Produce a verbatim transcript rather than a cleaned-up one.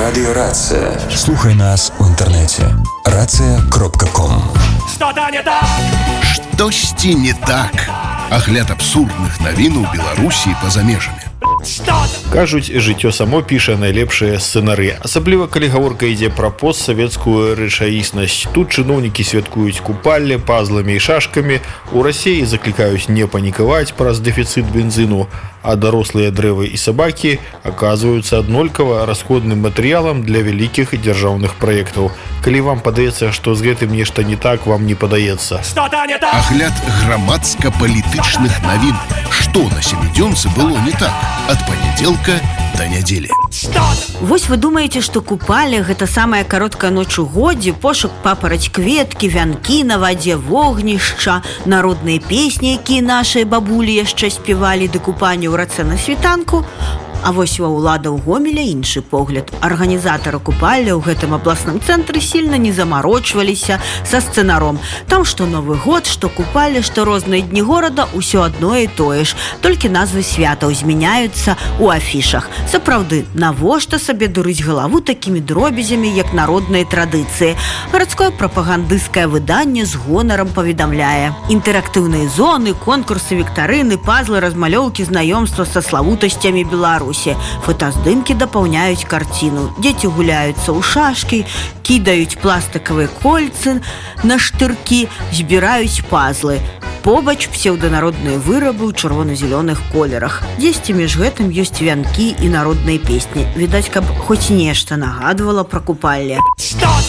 Радио Рация. Слухай нас в интернете. рация кропка ком. Что-то не так! Штосьці не так. Агляд абсурдных навін у Беларусі і па-за межамі. Кажуць, жыццё само піша найлепшыя сцэнары, асабліва калі гаворка ідзе пра постсавецкую рэчаіснасць. Тут чыноўнікі святкуюць купалле пазламі і шашкамі, у Расіі заклікаюць не панікаваць праз дэфіцыт бензіну, а дарослыя дрэвы і сабакі аказваюцца аднолькава расходным матэрыялам для вялікіх дзяржаўных праектаў. Калі вам падаецца, што з гэтым нешта не так, вам не падаецца. Агляд грамадска-палітычных навін. Што на сямідзёнцы было не так? Ад панядзелка да нядзелі. Вось вы думаеце, што купалле – гэта самая кароткая ноч у годзе, пошук папараць кветкі, вянкі на вадзе, вогнішча, народныя песні, якія нашыя бабулі яшчэ спявалі да купання ў рацэ на світанку. А вось ва ўладаў Гомеля іншы погляд. Арганізатары купалля ў гэтым абласным цэнтры сильна не замарочваліся са сцэнаром. Там што Новы год, што купалле, што розныя дні горада – усё адно і тое ж. Толькі назвы святаў змяняюцца ў афішах. Сапраўды, навошта сабе дурыць галаву такімі дробязямі, як народныя традыцыі? Гарадское прапагандысцкае выданне з гонарам паведамляе. Інтэрактыўныя зоны, конкурсы, віктарыны, пазлы, размалёўкі, знаёмства са славутасцямі Беларусі. Фотаздымкі дапаўняюць карціну. Дзеці гуляюцца ў шашкі, кідаюць пластыкавыя кольцы на штыркі, збіраюць пазлы. Побач псеўданародныя вырабы ў чырвона-зялёных колерах. Дзесьці між гэтым ёсць вянкі і народныя песні. Відаць, каб хоць нешта нагадвала пра купалле.